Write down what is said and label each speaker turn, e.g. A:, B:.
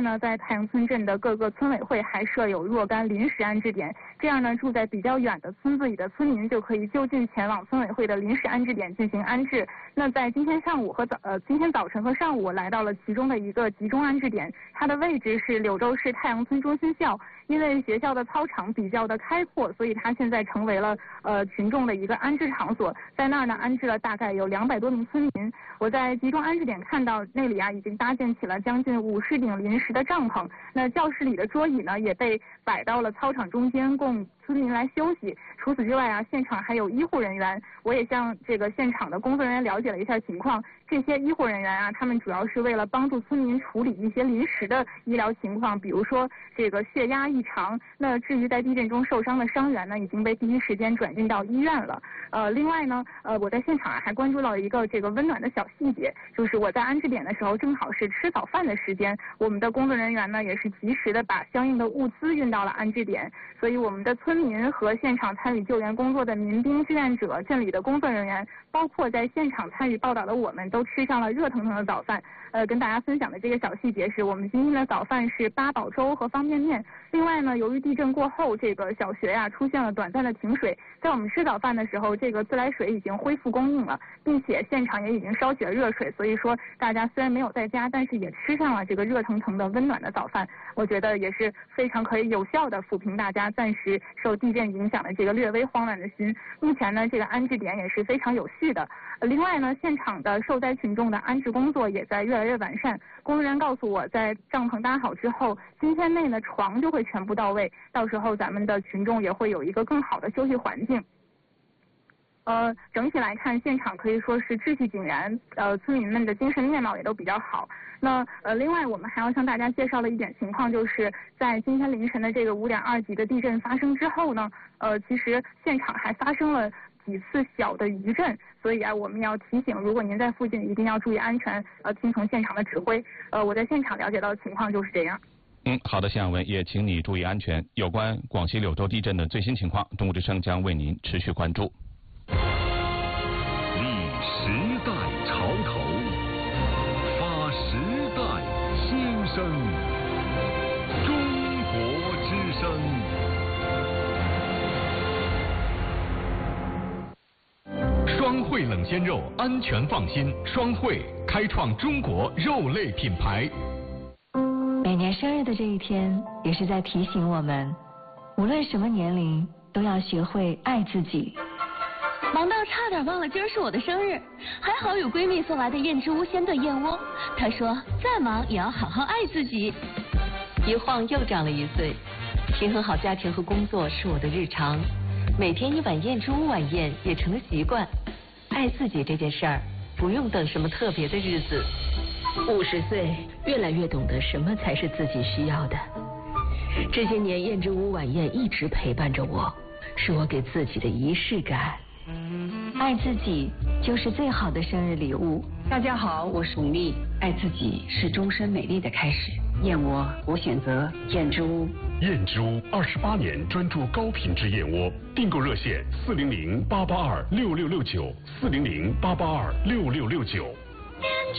A: 外呢，在太阳村镇的各个村委会还设有若干临时安置点，这样呢，住在比较远的村子里的村民就可以就近前往村委会的临时安置点进行安置。那在今天早晨和上午，我来到了其中的一个集中安置点，它的位置是柳州市太阳村中心校。因为学校的操场比较的开阔，所以它现在成为了群众的一个安置场所。在那儿呢，安置了大概有200多名村民。我在集中安置点看到那里啊，已经搭建起了将近50顶临时的帐篷。那教室里的桌椅呢，也被摆到了操场中间，供村民来休息。除此之外啊，现场还有医护人员。我也向这个现场的工作人员了解了一下情况。这些医护人员啊，他们主要是为了帮助村民处理一些临时的医疗情况，比如说这个血压异常。那至于在地震中受伤的伤员呢，已经被第一时间转进到医院了。另外呢，我在现场还关注到一个这个温暖的小细节，就是我在安置点的时候，正好是吃早饭的时间，我们的工作人员呢也是及时的把相应的物资运到了安置点，所以我们的村民和现场参与救援工作的民兵、志愿者、镇里的工作人员，包括在现场参与报道的我们，都吃上了热腾腾的早饭。跟大家分享的这个小细节是我们今天的早饭是八宝粥和方便面。另外呢，由于地震过后，这个小学呀出现了短暂的停水，在我们吃早饭的时候，这个自来水已经恢复供应了，并且现场也已经烧起了热水，所以说大家虽然没有在家，但是也吃上了这个热腾腾的温暖的早饭。我觉得也是非常可以有效的抚平大家暂时受地震影响的这个略微慌乱的心。目前呢，这个安置点也是非常有序的。另外呢，现场的受灾群众的安置工作也在越来越完善。工作人员告诉我，在帐篷搭好之后，今天内呢床就会全部到位，到时候咱们的群众也会有一个更好的休息环境。整体来看，现场可以说是秩序井然，村民们的精神面貌也都比较好。那另外我们还要向大家介绍的一点情况，就是在今天凌晨的这个5.2级的地震发生之后呢，其实现场还发生了几次小的余震，所以啊，我们要提醒，如果您在附近，一定要注意安全，听从现场的指挥。我在现场了解到的情况就是这样。
B: 好的，谢亚文，也请你注意安全。有关广西柳州地震的最新情况，中国之声将为您持续关注。
C: 立时代潮头，发时代新声，中国之声。双汇冷鲜肉，安全放心。双汇开创中国肉类品牌。
D: 每年生日的这一天，也是在提醒我们，无论什么年龄，都要学会爱自己。
E: 忙到差点忘了今儿是我的生日，还好有闺蜜送来的燕之屋鲜炖燕窝。她说再忙也要好好爱自己。
F: 一晃又长了1岁，平衡好家庭和工作是我的日常，每天1碗燕之屋晚宴也成了习惯。爱自己这件事儿，不用等什么特别的日子。
G: 50岁，越来越懂得什么才是自己需要的。这些年，燕之屋晚宴一直陪伴着我，是我给自己的仪式感。
D: 爱自己就是最好的生日礼物。
H: 大家好，我是巩俐。爱自己是终身美丽的开始。燕窝，我选择燕之屋。
C: 燕之屋28年专注高品质燕窝，订购热线400-882-6669，400-882-6669。
E: 燕之